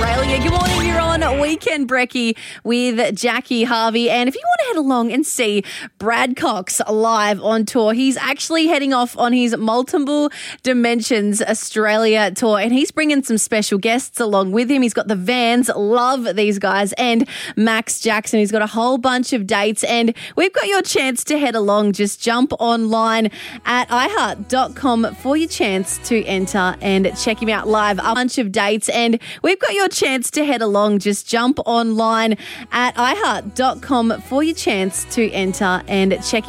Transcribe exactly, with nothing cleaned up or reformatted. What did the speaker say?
Australia. Good morning, you're on Weekend Brekkie with Jackie Harvey. And if you want to head along and see Brad Cox live on tour, he's actually heading off on his Multiple Dimensions Australia tour, and he's bringing some special guests along with him. He's got the Vans, love these guys, and Max Jackson. He's got a whole bunch of dates, and we've got your chance to head along. Just jump online at i heart dot com for your chance to enter and check him out live. A bunch of dates, and we've got your chance to head along. Just jump online at i heart dot com for your chance to enter and check him